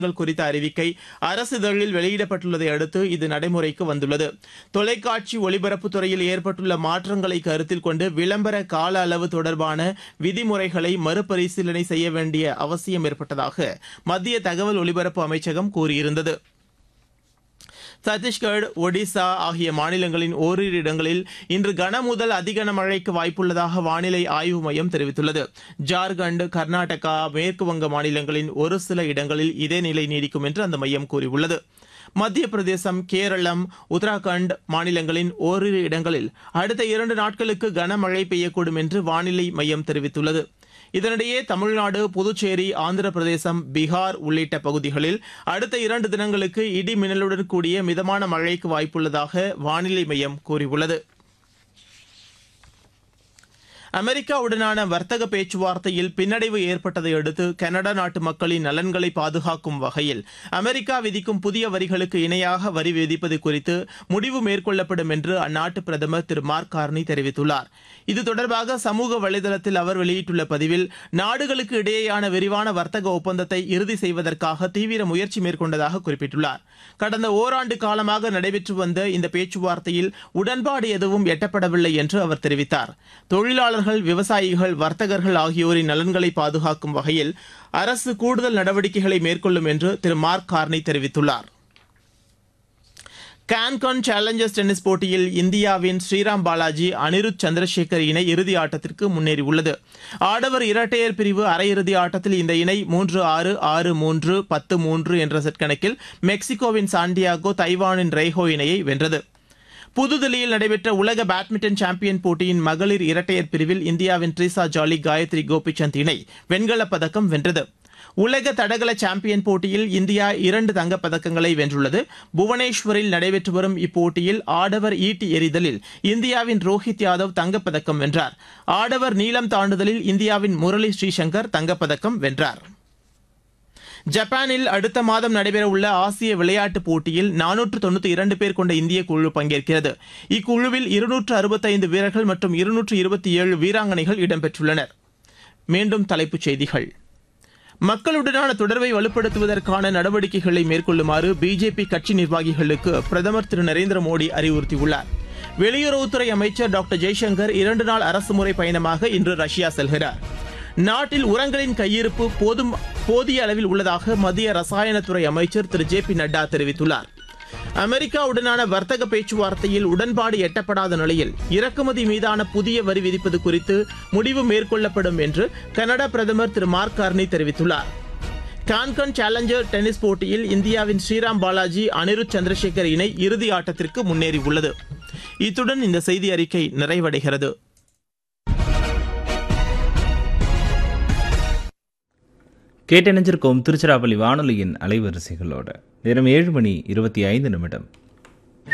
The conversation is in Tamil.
குறித்த அறிவிக்கை அரசிதழில் வெளியிடப்பட்டுள்ளதை அடுத்து இது நடைமுறைக்கு வந்துள்ளது. தொலைக்காட்சி ஒலிபரப்புத் துறையில் ஏற்பட்டுள்ள மாற்றங்களை கருத்தில் கொண்டு விளம்பர கால அளவு தொடர்பான விதிமுறைகளை மறுபரிசீலனை செய்ய வேண்டிய அவசியம் ஏற்பட்டதாக மத்திய தகவல் ஒலிபரப்பு அமைச்சகம் கூறியிருந்தது. சத்தீஸ்கர், ஒடிசா ஆகிய மாநிலங்களின் ஓரிரு இடங்களில் இன்று கனமுதல் அதி கனமழைக்கு வாய்ப்புள்ளதாக வானிலை ஆய்வு மையம் தெரிவித்துள்ளது. ஜார்க்கண்ட், கர்நாடகா, மேற்குவங்க மாநிலங்களின் ஒரு சில இடங்களில் இதே நிலை நீடிக்கும் என்று அந்த மையம் கூறியுள்ளது. மத்திய பிரதேசம், கேரளம், உத்தராகண்ட் மாநிலங்களின் ஓரிரு இடங்களில் அடுத்த 2 நாட்களுக்கு கனமழை பெய்யக்கூடும் என்று வானிலை மையம் தெரிவித்துள்ளது. இதனிடையே தமிழ்நாடு, புதுச்சேரி, ஆந்திர பிரதேசம், பீகார் உள்ளிட்ட பகுதிகளில் அடுத்த 2 தினங்களுக்கு இடி மின்னலுடன் கூடிய மிதமான மழைக்கு வாய்ப்புள்ளதாக வானிலை மையம் கூறியுள்ளது. அமெரிக்காவுடனான வர்த்தக பேச்சுவார்த்தையில் பின்னடைவு ஏற்பட்டதை அடுத்து கனடா நாட்டு மக்களின் நலன்களை பாதுகாக்கும் வகையில் அமெரிக்கா விதிக்கும் புதிய வரிகளுக்கு இணையாக வரி விதிப்பது குறித்து முடிவு மேற்கொள்ளப்படும் என்று அந்நாட்டு பிரதமர் திரு மார்க் கார்னி தெரிவித்துள்ளார். இது தொடர்பாக சமூக வலைதளத்தில் அவர் வெளியிட்டுள்ள பதிவில், நாடுகளுக்கு இடையேயான விரிவான வர்த்தக ஒப்பந்தத்தை இறுதி செய்வதற்காக தீவிர முயற்சி மேற்கொண்டதாக குறிப்பிட்டுள்ளார். கடந்த ஓராண்டு காலமாக நடைபெற்று வந்த இந்த பேச்சுவார்த்தையில் உடன்பாடு எதுவும் எட்டப்படவில்லை என்று அவர் தெரிவித்தார். தொழிலாளர்கள், விவசாயிகள், வர்த்தகர்கள் ஆகியோரின் நலன்களை பாதுகாக்கும் வகையில் அரசு கூடுதல் நடவடிக்கைகளை மேற்கொள்ளும் என்று திரு மார்க் கார்னி தெரிவித்துள்ளார். கான்கான் சேலஞ்சர்ஸ் டென்னிஸ் போட்டியில் இந்தியாவின் ஸ்ரீராம் பாலாஜி, அனிருத் சந்திரசேகர் இணை இறுதி ஆட்டத்திற்கு முன்னேறியுள்ளது. ஆடவர் இரட்டையர் பிரிவு அரையிறுதி ஆட்டத்தில் இந்த இணை 3-6, 6-3, 10-3 என்ற செட் கணக்கில் மெக்சிகோவின் சாண்டியாகோ, தைவானின் ரெய்ஹோ இணையை வென்றது. புதுதில்லியில் நடைபெற்ற உலக பேட்மிண்டன் சாம்பியன் போட்டியின் மகளிர் இரட்டையர் பிரிவில் இந்தியாவின் ட்ரீசா ஜாலி, காயத்ரி கோபிசந்த் இணை வெண்கலப் பதக்கம் வென்றது. உலக தடகள சாம்பியன் போட்டியில் இந்தியா 2 தங்கப்பதக்கங்களை வென்றுள்ளது. புவனேஸ்வரில் நடைபெற்று வரும் இப்போட்டியில் ஆடவர் ஈட்டி எறிதலில் இந்தியாவின் ரோஹித் யாதவ் தங்கப்பதக்கம் வென்றார். ஆடவர் நீளம் தாண்டுதலில் இந்தியாவின் முரளி ஸ்ரீசங்கர் தங்கப்பதக்கம் வென்றார். ஜப்பானில் அடுத்த மாதம் நடைபெறவுள்ள ஆசிய விளையாட்டுப் போட்டியில் 492 பேர் கொண்ட இந்திய குழு பங்கேற்கிறது. இக்குழுவில் 265 வீரர்கள் மற்றும் 227 வீராங்கனைகள் இடம்பெற்றுள்ளனர். மீண்டும் தலைப்புச் செய்திகள். மக்களுடனான தொடர்பை வலுப்படுத்துவதற்கான நடவடிக்கைகளை மேற்கொள்ளுமாறு பிஜேபி கட்சி நிர்வாகிகளுக்கு பிரதமர் திரு நரேந்திர மோடி அறிவுறுத்தியுள்ளார். வெளியுறவுத்துறை அமைச்சர் டாக்டர் ஜெய்சங்கர் 2 நாள் அரசுமுறை பயணமாக இன்று ரஷ்யா செல்கிறார். நாட்டில் உரங்களின் கையிருப்பு போதிய அளவில் உள்ளதாக மத்திய ரசாயனத்துறை அமைச்சர் திரு ஜே.பி. நட்டா தெரிவித்துள்ளார். அமெரிக்காவுடனான வர்த்தக பேச்சுவார்த்தையில் உடன்பாடு எட்டப்படாத நிலையில் இறக்குமதி மீதான புதிய வரி விதிப்பது குறித்து முடிவு மேற்கொள்ளப்படும் என்று கனடா பிரதமர் திரு மார்க் கார்னி தெரிவித்துள்ளார். கான்கான் சேலஞ்சர் டென்னிஸ் போட்டியில் இந்தியாவின் ஸ்ரீராம் பாலாஜி, அனிருத் சந்திரசேகர் இணை இறுதி ஆட்டத்திற்கு முன்னேறியுள்ளது. இத்துடன் இந்த செய்தி அறிக்கை நிறைவடைகிறது. கேட்டணிஞ்சிருக்கும் திருச்சிராப்பள்ளி வானொலியின் அலைவரிசைகளோட நேரம் 7:25.